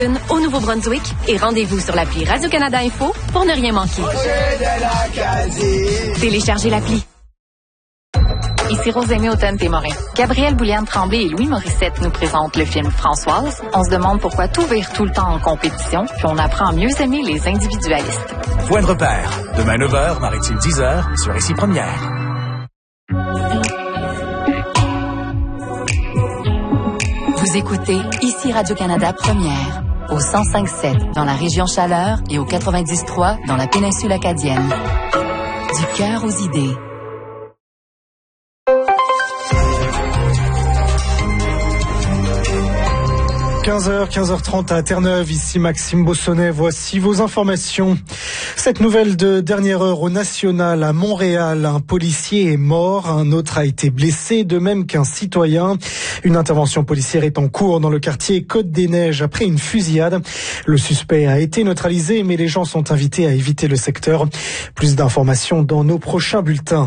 Au Nouveau-Brunswick et rendez-vous sur l'appli Radio-Canada Info pour ne rien manquer. Téléchargez l'appli. Ici Rosemée Automne-Témorin. Gabrielle Bouliane-Tremblay et Louis Morissette nous présentent le film Françoise. On se demande pourquoi tout vire tout le temps en compétition, puis on apprend à mieux aimer les individualistes. Point de repère. Demain 9h, Maritime 10h, sur Ici Première. Vous écoutez Ici Radio-Canada Première, au 105.7 dans la région Chaleur et au 90.3 dans la péninsule acadienne. Du cœur aux idées. – 15h30 à Terre-Neuve, ici Maxime Bossonnet, voici vos informations. Cette nouvelle de dernière heure au National à Montréal, un policier est mort, un autre a été blessé, de même qu'un citoyen. Une intervention policière est en cours dans le quartier Côte-des-Neiges après une fusillade. Le suspect a été neutralisé, mais les gens sont invités à éviter le secteur. Plus d'informations dans nos prochains bulletins.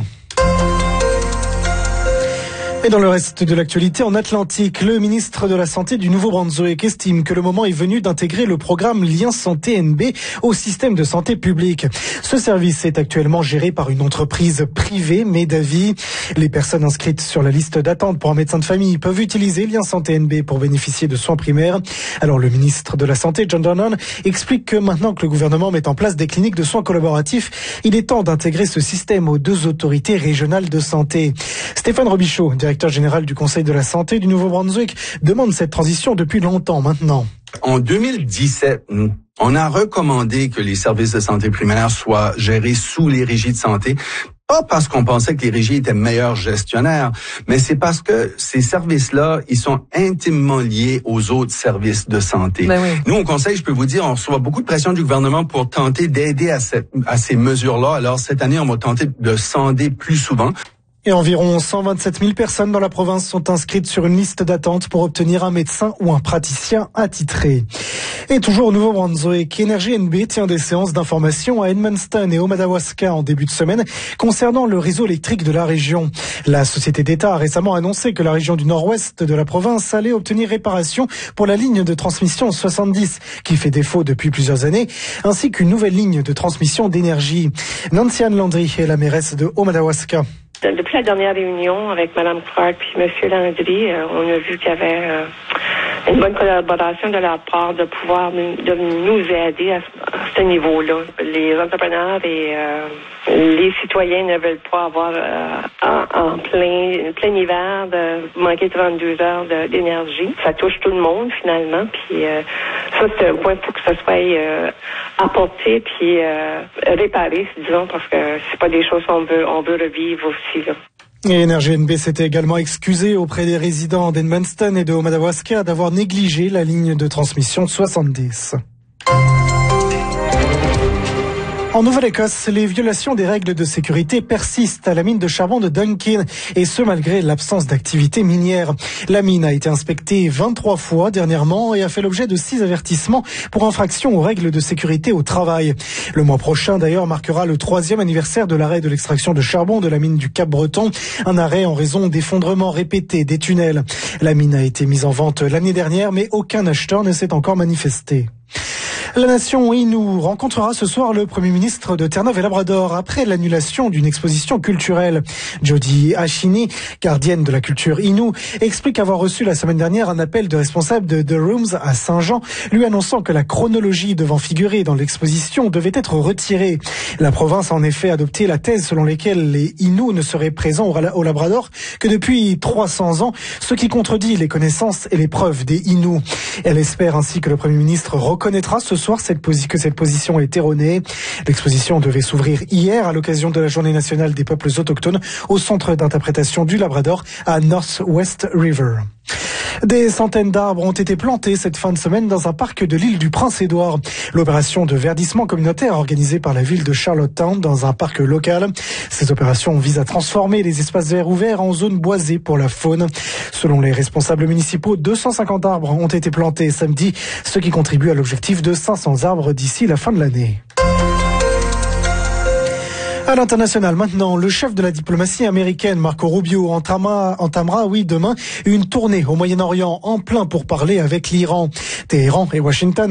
Et dans le reste de l'actualité, en Atlantique, le ministre de la Santé du Nouveau-Brunswick estime que le moment est venu d'intégrer le programme Lien Santé NB au système de santé publique. Ce service est actuellement géré par une entreprise privée, mais d'avis. Les personnes inscrites sur la liste d'attente pour un médecin de famille peuvent utiliser Lien Santé NB pour bénéficier de soins primaires. Alors le ministre de la Santé, John Donnan, explique que maintenant que le gouvernement met en place des cliniques de soins collaboratifs, il est temps d'intégrer ce système aux deux autorités régionales de santé. Stéphane Robichaud, directeur général du Conseil de la santé du Nouveau-Brunswick, demande cette transition depuis longtemps maintenant. En 2017, on a recommandé que les services de santé primaire soient gérés sous les régies de santé. Pas parce qu'on pensait que les régies étaient meilleurs gestionnaires, mais c'est parce que ces services-là, ils sont intimement liés aux autres services de santé. Ben oui. Nous, au Conseil, je peux vous dire, on reçoit beaucoup de pression du gouvernement pour tenter d'aider à ces mesures-là. Alors, cette année, on va tenter de sonder plus souvent. Et environ 127 000 personnes dans la province sont inscrites sur une liste d'attente pour obtenir un médecin ou un praticien attitré. Et toujours au Nouveau-Brunswick, Énergie NB tient des séances d'information à Edmundston et au Madawaska en début de semaine concernant le réseau électrique de la région. La société d'État a récemment annoncé que la région du nord-ouest de la province allait obtenir réparation pour la ligne de transmission 70 qui fait défaut depuis plusieurs années, ainsi qu'une nouvelle ligne de transmission d'énergie. Nancy Ann Landry est la mairesse de Haut-Madawaska. Depuis la dernière réunion avec Mme Clark puis M. Landry, on a vu qu'il y avait une bonne collaboration de leur part de pouvoir nous aider à ce niveau-là. Les entrepreneurs et les citoyens ne veulent pas avoir en plein hiver de manquer 32 heures d'énergie. Ça touche tout le monde finalement. Puis ça, c'est un point pour que ça soit apporté puis réparé, disons, parce que c'est pas des choses qu'on veut revivre aussi là. Et Énergie NB s'était également excusé auprès des résidents d'Edmundston et de Haut-Madawaska d'avoir négligé la ligne de transmission 70. En Nouvelle-Écosse, les violations des règles de sécurité persistent à la mine de charbon de Dunkin, et ce malgré l'absence d'activité minière. La mine a été inspectée 23 fois dernièrement et a fait l'objet de 6 avertissements pour infraction aux règles de sécurité au travail. Le mois prochain d'ailleurs marquera le 3e anniversaire de l'arrêt de l'extraction de charbon de la mine du Cap-Breton, un arrêt en raison d'effondrements répétés des tunnels. La mine a été mise en vente l'année dernière, mais aucun acheteur ne s'est encore manifesté. La nation Innu rencontrera ce soir le Premier ministre de Terre-Neuve et Labrador après l'annulation d'une exposition culturelle. Jody Ashini, gardienne de la culture Innu, explique avoir reçu la semaine dernière un appel de responsable de The Rooms à Saint-Jean, lui annonçant que la chronologie devant figurer dans l'exposition devait être retirée. La province a en effet adopté la thèse selon laquelle les Innu ne seraient présents au Labrador que depuis 300 ans, ce qui contredit les connaissances et les preuves des Innu. Elle espère ainsi que le Premier ministre reconnaîtra ce soir que cette position est erronée. L'exposition devait s'ouvrir hier à l'occasion de la Journée nationale des peuples autochtones au centre d'interprétation du Labrador à Northwest River. Des centaines d'arbres ont été plantés cette fin de semaine dans un parc de l'île du Prince-Édouard. L'opération de verdissement communautaire organisée par la ville de Charlottetown dans un parc local. Ces opérations visent à transformer les espaces verts ouverts en zones boisées pour la faune. Selon les responsables municipaux, 250 arbres ont été plantés samedi, ce qui contribue à l'objectif de 500 arbres d'ici la fin de l'année. À l'international maintenant, le chef de la diplomatie américaine, Marco Rubio, entamera demain une tournée au Moyen-Orient en plein pour parler avec l'Iran. Téhéran et Washington